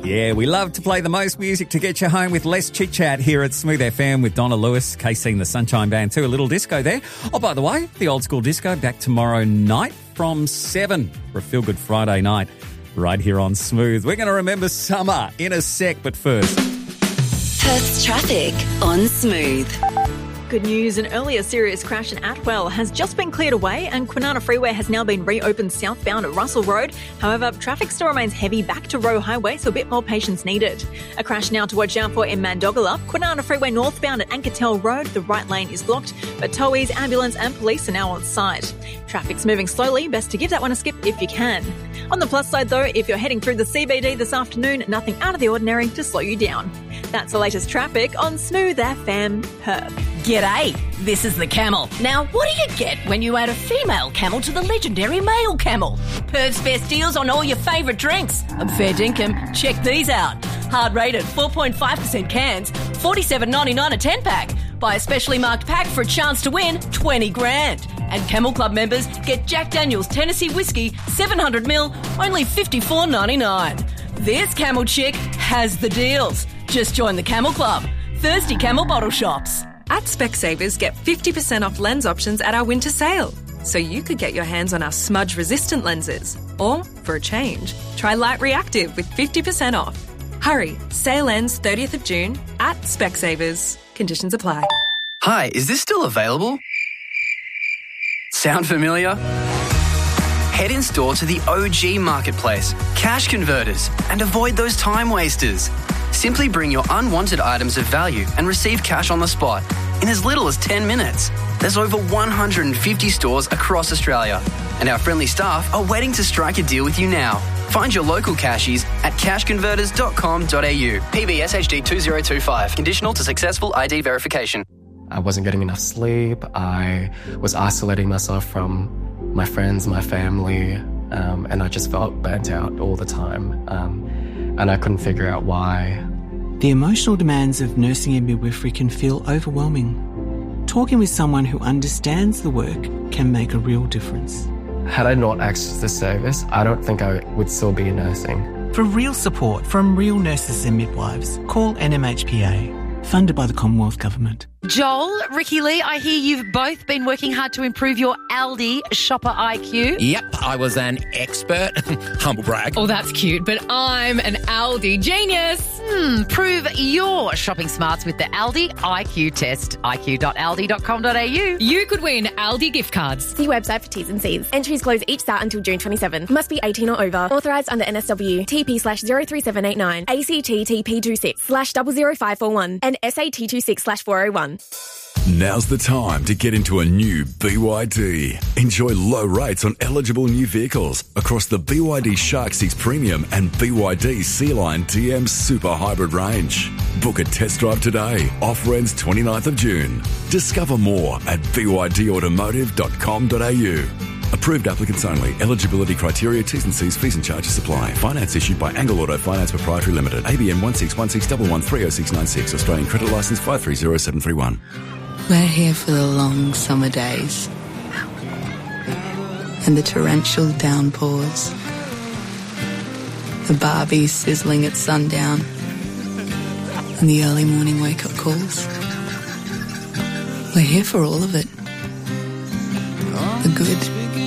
Yeah, we love to play the most music to get you home with less chit-chat here at Smooth FM with Donna Lewis, KC and the Sunshine Band too. A little disco there. Oh, by the way, the old school disco back tomorrow night from 7 for a Feel Good Friday night right here on Smooth. We're going to remember summer in a sec, but first... Perth's traffic on Smooth. Good news, an earlier serious crash in Atwell has just been cleared away and Kwinana Freeway has now been reopened southbound at Russell Road. However, traffic still remains heavy back to Roe Highway, so a bit more patience needed. A crash now to watch out for in Mandogala. Kwinana Freeway northbound at Ankertel Road, the right lane is blocked, but towies, ambulance and police are now on site. Traffic's moving slowly, best to give that one a skip if you can. On the plus side though, if you're heading through the CBD this afternoon, nothing out of the ordinary to slow you down. That's the latest traffic on Smooth FM Perth. G'day, this is the Camel. Now, what do you get when you add a female camel to the legendary male camel? Perth's best deals on all your favourite drinks. I'm fair dinkum. Check these out. Hard rated 4.5% cans, $47.99 a 10-pack. Buy a specially marked pack for a chance to win 20 grand. And Camel Club members get Jack Daniel's Tennessee Whiskey 700ml, only $54.99. This Camel chick has the deals. Just join the Camel Club. Thirsty Camel bottle shops. At Specsavers, get 50% off lens options at our winter sale. So you could get your hands on our smudge-resistant lenses. Or, for a change, try Light Reactive with 50% off. Hurry, sale ends 30th of June at Specsavers. Conditions apply. Hi, is this still available? Sound familiar? Head in store to the OG Marketplace, Cash Converters, and avoid those time wasters. Simply bring your unwanted items of value and receive cash on the spot in as little as 10 minutes. There's over 150 stores across Australia, and our friendly staff are waiting to strike a deal with you now. Find your local cashies at cashconverters.com.au. PBSHD 2025. Conditional to successful ID verification. I wasn't getting enough sleep. I was isolating myself from my friends, my family, and I just felt burnt out all the time. And I couldn't figure out why. The emotional demands of nursing and midwifery can feel overwhelming. Talking with someone who understands the work can make a real difference. Had I not accessed the service, I don't think I would still be nursing. For real support from real nurses and midwives, call NMHPA, funded by the Commonwealth Government. Joel, Ricky Lee, I hear you've both been working hard to improve your Aldi shopper IQ. Yep, I was an expert. Humble brag. Oh, that's cute, but I'm an Aldi genius. Prove your shopping smarts with the Aldi IQ test. iq.aldi.com.au. You could win Aldi gift cards. See website for T's and C's. Entries close each start until June 27. Must be 18 or over. Authorised under NSW. TP/03789. ACT TP26/00541 and SAT26/401. Now's the time to get into a new BYD. Enjoy low rates on eligible new vehicles across the BYD Shark 6 Premium and BYD Sea-Line DM Super Hybrid range. Book a test drive today. Offer ends 29th of June. Discover more at bydautomotive.com.au. Approved applicants only. Eligibility criteria, T's and C's, fees and charges apply. Finance issued by Angle Auto Finance Proprietary Limited. ABN 16161130696. Australian credit licence 530731. We're here for the long summer days and the torrential downpours, the Barbies sizzling at sundown and the early morning wake-up calls. We're here for all of it. The good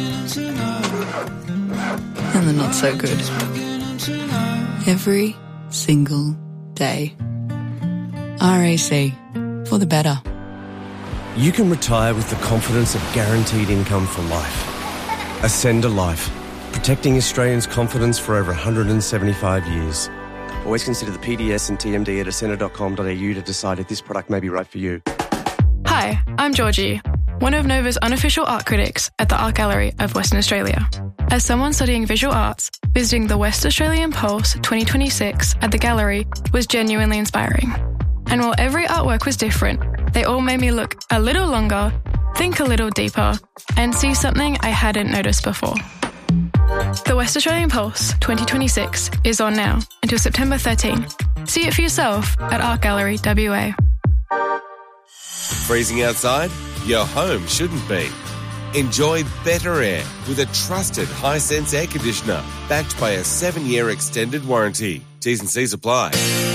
and the not so good. Every single day. RAC, for the better. You can retire with the confidence of guaranteed income for life. Ascend a Life, protecting Australians' confidence for over 175 years. Always consider the PDS and TMD at ascender.com.au to decide if this product may be right for you. Hi, I'm Georgie, one of Nova's unofficial art critics at the Art Gallery of Western Australia. As someone studying visual arts, visiting the West Australian Pulse 2026 at the gallery was genuinely inspiring. And while every artwork was different, they all made me look a little longer, think a little deeper, and see something I hadn't noticed before. The West Australian Pulse 2026 is on now until September 13. See it for yourself at Art Gallery WA. Freezing outside? Your home shouldn't be. Enjoy better air with a trusted Hisense air conditioner backed by a 7-year extended warranty. T's and C's apply.